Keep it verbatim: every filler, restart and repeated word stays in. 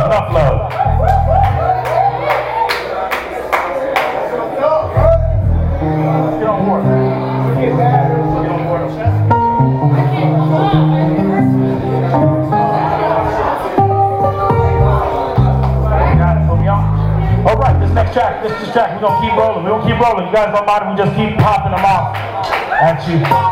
enough love. Let's get on board. Get on board. All right, this next track, this is track, we're gonna keep rolling. We're gonna keep rolling. You guys don't mind if we just keep popping them off at you.